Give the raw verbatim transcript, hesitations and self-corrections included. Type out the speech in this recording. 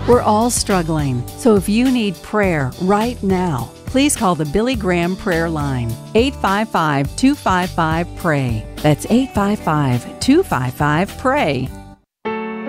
We're all struggling, so if you need prayer right now, please call the Billy Graham Prayer Line, eight five five, two five five, P R A Y. That's eight five five, two five five, P R A Y.